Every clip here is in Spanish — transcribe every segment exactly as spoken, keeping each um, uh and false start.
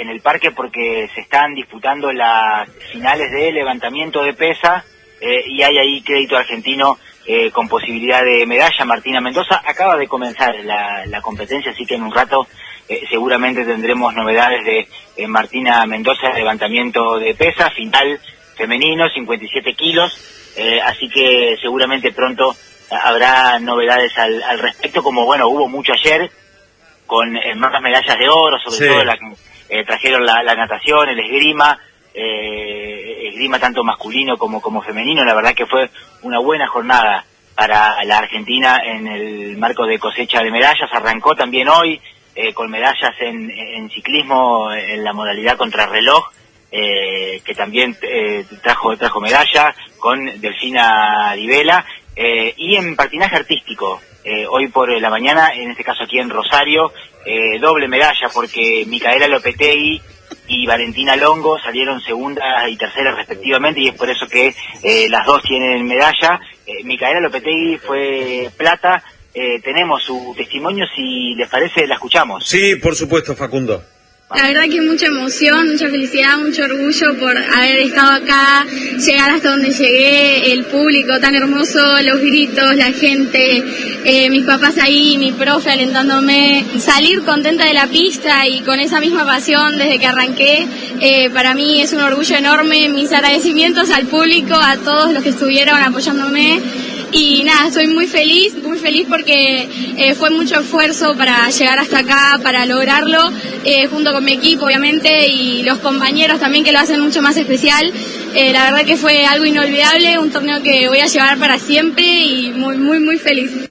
en el parque porque se están disputando las finales de levantamiento de pesa eh, y hay ahí crédito argentino eh, con posibilidad de medalla. Martina Mendoza acaba de comenzar la, la competencia, así que en un rato eh, seguramente tendremos novedades de eh, Martina Mendoza, levantamiento de pesa, final femenino, cincuenta y siete kilos, eh, así que seguramente pronto habrá novedades al, al respecto, como bueno, hubo mucho ayer, con eh, más medallas de oro, sobre sí. todo la que eh, trajeron la, la natación, el esgrima, eh, esgrima tanto masculino como, como femenino. La verdad que fue una buena jornada para la Argentina en el marco de cosecha de medallas. Arrancó también hoy eh, con medallas en, en ciclismo, en la modalidad contrarreloj, eh, que también eh, trajo, trajo medalla, con Delfina Di Vela. Eh, y en patinaje artístico, eh, hoy por la mañana, en este caso aquí en Rosario, eh, doble medalla porque Micaela Lopetegui y Valentina Longo salieron segunda y tercera respectivamente, y es por eso que eh, las dos tienen medalla. eh, Micaela Lopetegui fue plata. Eh, tenemos su testimonio, si les parece la escuchamos. Sí, por supuesto, Facundo. La verdad que mucha emoción, mucha felicidad, mucho orgullo por haber estado acá, llegar hasta donde llegué, el público tan hermoso, los gritos, la gente, eh, mis papás ahí, mi profe alentándome, salir contenta de la pista y con esa misma pasión desde que arranqué, eh, para mí es un orgullo enorme. Mis agradecimientos al público, a todos los que estuvieron apoyándome. Y nada, estoy muy feliz, muy feliz porque eh, fue mucho esfuerzo para llegar hasta acá, para lograrlo, eh, junto con mi equipo obviamente, y los compañeros también que lo hacen mucho más especial. Eh, la verdad que fue algo inolvidable, un torneo que voy a llevar para siempre y muy, muy, muy feliz.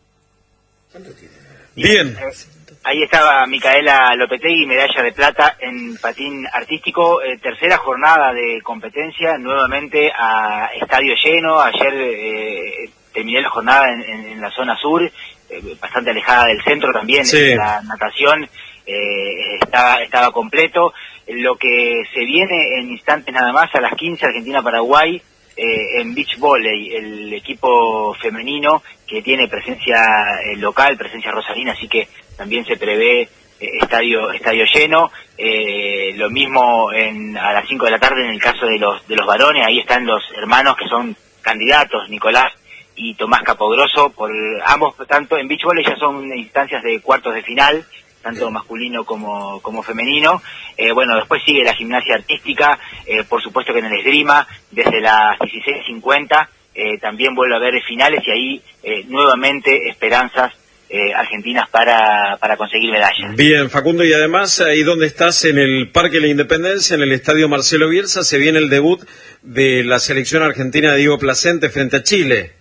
Bien. Ahí estaba Micaela Lopetegui, medalla de plata en patín artístico, eh, tercera jornada de competencia, nuevamente a estadio lleno. Ayer eh, terminé la jornada en, en, en la zona sur, eh, bastante alejada del centro también. Sí. La natación eh, estaba, estaba completo. Lo que se viene en instantes nada más, a las quince, Argentina-Paraguay, eh, en beach volley, el equipo femenino que tiene presencia eh, local, presencia rosarina, así que también se prevé eh, estadio estadio lleno. Eh, lo mismo en, a las cinco de la tarde en el caso de los de los varones. Ahí están los hermanos que son candidatos, Nicolás y Tomás Capogroso, por ambos, tanto en beach volley ya son instancias de cuartos de final, tanto masculino como como femenino. Eh, bueno, después sigue la gimnasia artística, eh, por supuesto que en el esgrima, desde las dieciséis cincuenta eh, también vuelve a haber finales, y ahí eh, nuevamente esperanzas eh, argentinas para para conseguir medallas. Bien, Facundo, y además ahí donde estás, en el Parque de la Independencia, en el Estadio Marcelo Bielsa, se viene el debut de la selección argentina de Diego Placente frente a Chile.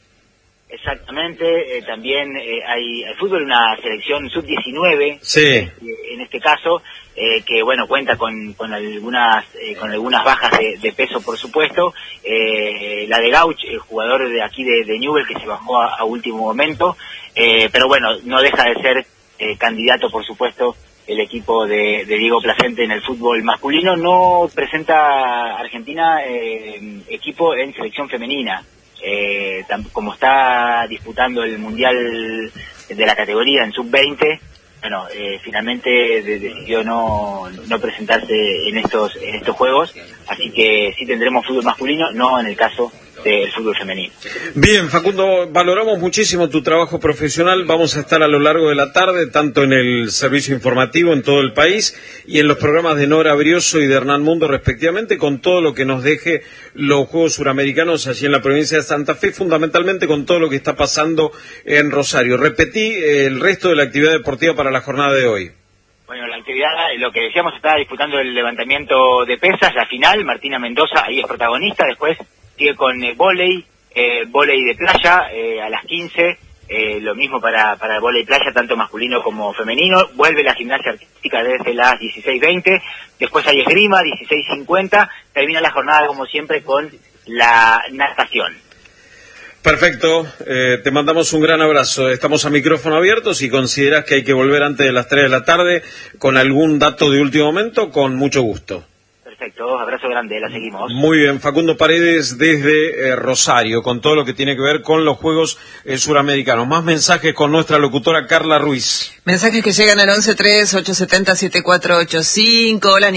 Exactamente, eh, también eh, hay, hay fútbol, una selección sub diecinueve, sí. eh, en este caso, eh, que bueno, cuenta con, con algunas eh, con algunas bajas de, de peso, por supuesto. Eh, la de Gauch, el jugador de aquí de, de Newell, que se bajó a, a último momento, eh, pero bueno, no deja de ser eh, candidato, por supuesto, el equipo de, de Diego Placente en el fútbol masculino. No presenta Argentina eh, equipo en selección femenina. Eh, como está disputando el mundial de la categoría en sub veinte, bueno, eh, finalmente de, decidió no no presentarse en estos en estos juegos, así que sí tendremos fútbol masculino, no en el caso del fútbol femenino. Bien, Facundo, valoramos muchísimo tu trabajo profesional. Vamos a estar a lo largo de la tarde, tanto en el servicio informativo en todo el país y en los programas de Nora Brioso y de Hernán Mundo, respectivamente, con todo lo que nos deje los Juegos Suramericanos allí en la provincia de Santa Fe, fundamentalmente con todo lo que está pasando en Rosario. Repetí el resto de la actividad deportiva para la jornada de hoy. Bueno, la actividad, lo que decíamos, está disputando el levantamiento de pesas, la final. Martina Mendoza ahí es protagonista, después sigue con eh, vóley, eh, vóley de playa eh, a las quince, eh, lo mismo para para el vóley playa, tanto masculino como femenino. Vuelve la gimnasia artística desde las dieciséis veinte, después hay esgrima, dieciséis cincuenta, termina la jornada como siempre con la natación. Perfecto, eh, te mandamos un gran abrazo. Estamos a micrófono abierto. Si consideras que hay que volver antes de las tres de la tarde con algún dato de último momento, con mucho gusto. Perfecto, abrazo grande, la seguimos. Muy bien, Facundo Paredes desde eh, Rosario, con todo lo que tiene que ver con los Juegos eh, Suramericanos. Más mensajes con nuestra locutora Carla Ruiz. Mensajes que llegan al once tres ocho siete cero siete cuatro ocho cinco. Hola,